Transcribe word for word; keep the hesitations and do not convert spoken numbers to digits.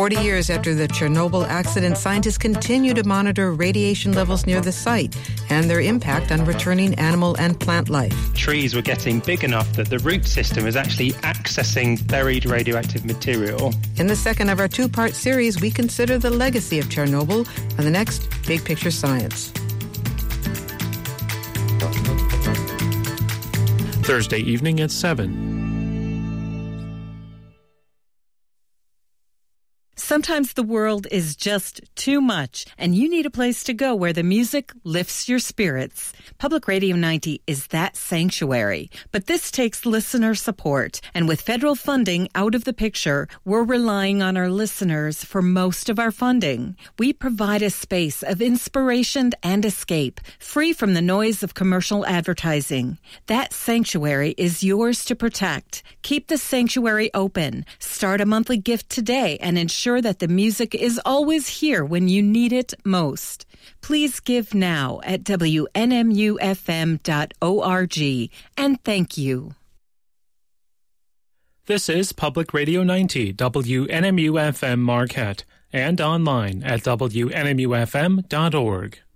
Forty years after the Chernobyl accident, scientists continue to monitor radiation levels near the site and their impact on returning animal and plant life. Trees were getting big enough that the root system is actually accessing buried radioactive material. In the second of our two-part series, we consider the legacy of Chernobyl on the next Big Picture Science. Thursday evening at seven. Sometimes the world is just too much, and you need a place to go where the music lifts your spirits. Public Radio ninety is that sanctuary. But this takes listener support, and with federal funding out of the picture, we're relying on our listeners for most of our funding. We provide a space of inspiration and escape, free from the noise of commercial advertising. That sanctuary is yours to protect. Keep the sanctuary open. Start a monthly gift today and ensure that the music is always here when you need it most. Please give now at W N M U F M dot org, and thank you. This is Public Radio ninety, W N M U F M Marquette, and online at W N M U F M dot org.